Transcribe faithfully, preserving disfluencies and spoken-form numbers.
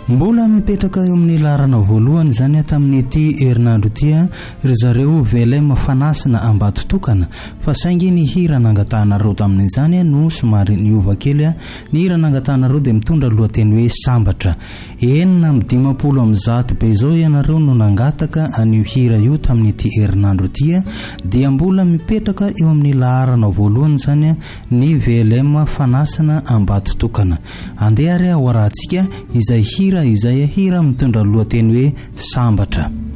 Mbola mipetraka eo amin'ny larana voalohany zany tamin'ny ity herinandro ity ry zareo Velem Fanasina Ambatotokana fa saingy ny hira nangatanareo tamin'izany no somary niova kely. Ny hira nangatanareo dia mitondra lohateny hoe Sambatra. Enina amby dimampolo amby zato be izao ianareo no nangataka an'io hira io tamin'ity herinandro ity dia mbola mipetraka eo amin'ny larana voalohany zany ny Velem Fanasina Ambatotokana. Andeha ary ao arahantsika izay hira izay hira mitondra lohateny hoe Sambatra.